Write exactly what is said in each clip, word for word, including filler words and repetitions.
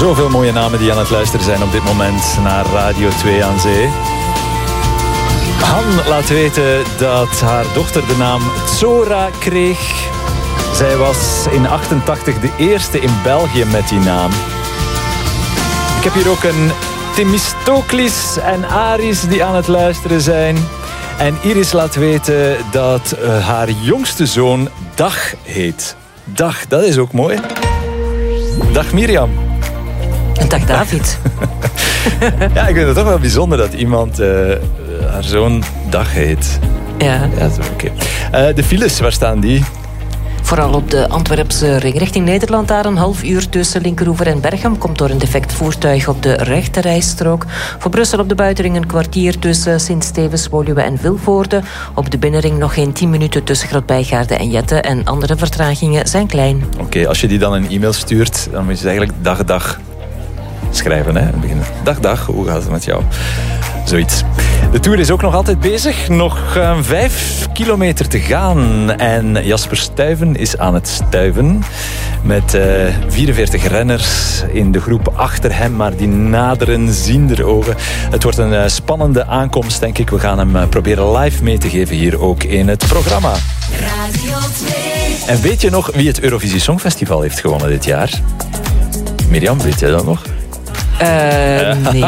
Zoveel mooie namen die aan het luisteren zijn op dit moment naar Radio twee aan Zee. Han laat weten dat haar dochter de naam Zora kreeg. Zij was in achtentachtig de eerste in België met die naam. Ik heb hier ook een Themistoklis en Aris die aan het luisteren zijn. En Iris laat weten dat uh, haar jongste zoon Dag heet. Dag, dat is ook mooi. Dag Mirjam. Dag David. Ja, ik vind het toch wel bijzonder dat iemand uh, haar zoon Dag heet. Ja. Ja, oké. Okay. Uh, de files, waar staan die? Vooral op de Antwerpse ring richting Nederland daar een half uur tussen Linkeroever en Berchem. Komt door een defect voertuig op de rechterrijstrook. Voor Brussel op de buitenring een kwartier tussen Sint-Stevens, Woluwe en Vilvoorde. Op de binnenring nog geen tien minuten tussen Grootbijgaarde en Jette. En andere vertragingen zijn klein. Oké, okay, als je die dan een e-mail stuurt, dan moet je eigenlijk dag, dag schrijven. Hè? Beginnen. Dag, dag, hoe gaat het met jou? Zoiets. De Tour is ook nog altijd bezig. Nog uh, vijf kilometer te gaan. En Jasper Stuyven is aan het stuiven. Met uh, vierenveertig renners in de groep achter hem. Maar die naderen ziender ogen. Het wordt een uh, spannende aankomst, denk ik. We gaan hem uh, proberen live mee te geven hier ook in het programma. Radio twee. En weet je nog wie het Eurovisie Songfestival heeft gewonnen dit jaar? Mirjam, weet jij dat nog? Uh, nee.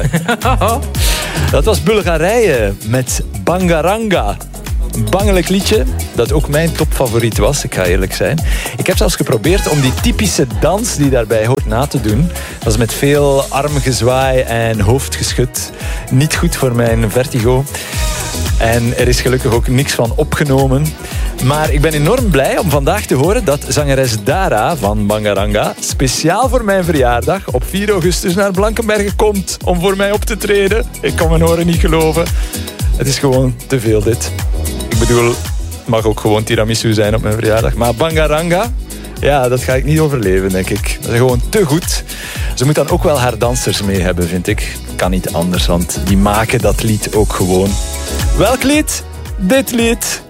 Dat was Bulgarije met Bangaranga. Een bangelijk liedje dat ook mijn topfavoriet was, ik ga eerlijk zijn. Ik heb zelfs geprobeerd om die typische dans die daarbij hoort na te doen. Dat is met veel armgezwaai en hoofdgeschud. Niet goed voor mijn vertigo. En er is gelukkig ook niks van opgenomen. Maar ik ben enorm blij om vandaag te horen dat zangeres Dara van Bangaranga speciaal voor mijn verjaardag op vier augustus naar Blankenberge komt om voor mij op te treden. Ik kan mijn oren niet geloven. Het is gewoon te veel dit. Ik bedoel, het mag ook gewoon tiramisu zijn op mijn verjaardag. Maar Bangaranga, ja, dat ga ik niet overleven, denk ik. Dat is gewoon te goed. Ze moet dan ook wel haar dansers mee hebben, vind ik. Kan niet anders, want die maken dat lied ook gewoon. Welk lied? Dit lied.